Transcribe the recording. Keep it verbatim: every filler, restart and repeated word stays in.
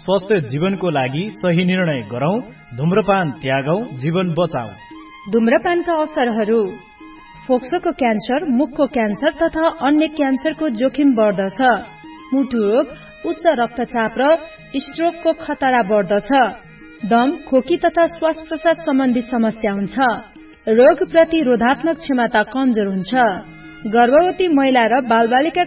स्वस्थ जीवनको लागि सही निर्णय गरौं, धूम्रपान त्यागौं, जीवन बचाऊ। धूम्रपानका असरहरू: फोक्सोको क्यान्सर, मुखको क्यान्सर तथा अन्य क्यान्सरको जोखिम बढ्दछ। मुटु रोग, उच्च रक्तचाप र स्ट्रोकको खतरा बढ्दछ। दम, खोकी तथा श्वास प्रश्वास सम्बन्धी समस्या हुन्छ। रोग प्रतिरोधात्मक क्षमता कमजोर हुन्छ। गर्भवती महिला र बालबालिका